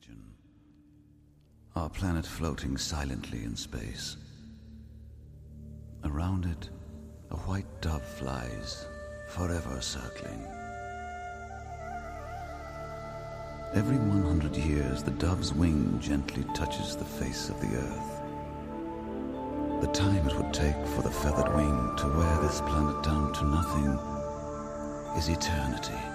imagine our planet floating silently in space. Around it, a white dove flies, forever circling. Every 100 years, the dove's wing gently touches the face of the Earth. The time it would take for the feathered wing to wear this planet down to nothing is eternity.